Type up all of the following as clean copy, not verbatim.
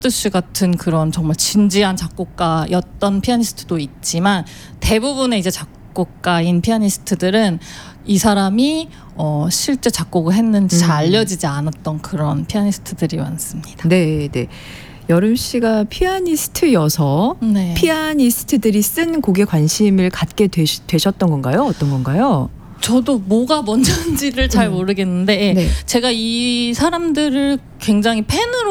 씨 같은 그런 정말 진지한 작곡가였던 피아니스트도 있지만 대부분의 이제 작곡가인 피아니스트들은 이 사람이 실제 작곡을 했는지 잘 알려지지 않았던 그런 피아니스트들이 많습니다. 네, 네. 여름 씨가 피아니스트여서 네. 피아니스트들이 쓴 곡에 관심을 갖게 되셨던 건가요? 어떤 건가요? 저도 뭐가 먼저인지를 잘 모르겠는데 네. 제가 이 사람들을 굉장히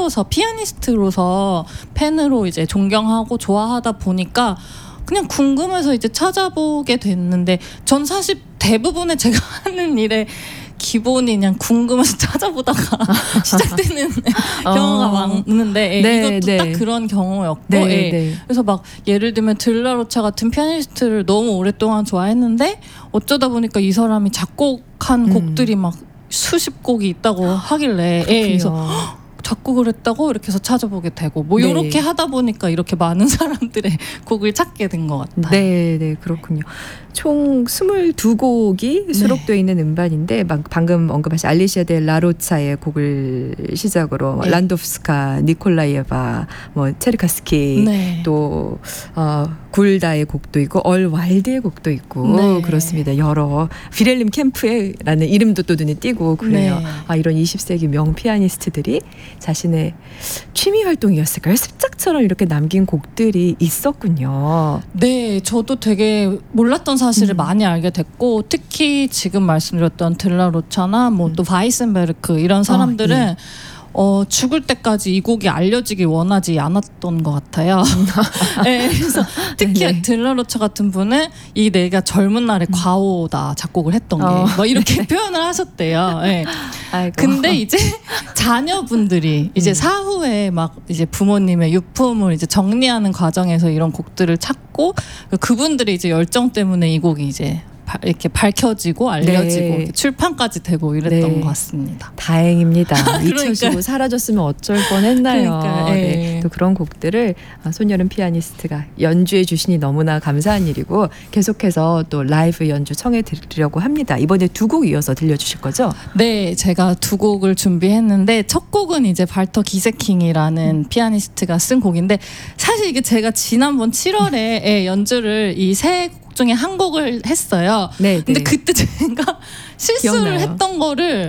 피아니스트로서 팬으로 이제 존경하고 좋아하다 보니까 그냥 궁금해서 이제 찾아보게 됐는데 전 사실 대부분의 제가 하는 일에 기본이 그냥 궁금해서 찾아보다가 시작되는 경우가 많은데 네, 이것도 네. 딱 그런 경우였고 네, 예. 네. 그래서 막 예를 들면 들라로차 같은 피아니스트를 너무 오랫동안 좋아했는데 어쩌다 보니까 이 사람이 작곡한 곡들이 막 수십 곡이 있다고 하길래 예, 그래서 작곡을 했다고 이렇게 해서 찾아보게 되고 뭐 네. 이렇게 하다 보니까 이렇게 많은 사람들의 곡을 찾게 된 것 같아요. 네, 네, 그렇군요. 총 22곡이 수록되어 있는 음반인데 방금 언급하신 알리시아 델 라로차의 곡을 시작으로 네. 란도프스카, 니콜라이에바, 뭐 체르카스키 네. 또 굴다의 곡도 있고 얼왈드의 곡도 있고 네. 그렇습니다. 여러 비렐림 캠프라는 이름도 또 눈에 띄고 그래요. 네. 이런 20세기 명 피아니스트들이 자신의 취미 활동이었을까요? 습작처럼 이렇게 남긴 곡들이 있었군요. 네, 저도 되게 몰랐던 사실을 많이 알게 됐고 특히 지금 말씀드렸던 들라로차나 뭐 또 바이센베르크 이런 사람들은 죽을 때까지 이 곡이 알려지길 원하지 않았던 것 같아요. 네, 그래서 특히 네네. 들라로차 같은 분은 이 내가 젊은 날의 과오다 작곡을 했던 게 뭐 이렇게 표현을 하셨대요. 네. 아이고. 근데 이제 자녀분들이 이제 사후에 막 이제 부모님의 유품을 이제 정리하는 과정에서 이런 곡들을 찾고 그분들의 이제 열정 때문에 이 곡이 이제 이렇게 밝혀지고 알려지고 네. 이렇게 출판까지 되고 이랬던 네. 것 같습니다. 다행입니다. 그러니까요. 잊혀지고 사라졌으면 어쩔 뻔했나요. 그러니까요. 예. 네. 또 그런 곡들을 손여름 피아니스트가 연주해 주시니 너무나 감사한 일이고 계속해서 또 라이브 연주 청해 드리려고 합니다. 이번에 2곡 이어서 들려주실 거죠? 네, 제가 2곡을 준비했는데 첫 곡은 이제 발터 기세킹이라는 피아니스트가 쓴 곡인데 사실 이게 제가 지난번 7월에 연주를 이 세 곡 중에 한 곡을 했어요. 네. 근데 네. 그때 제가 실수를 기억나요. 했던 거를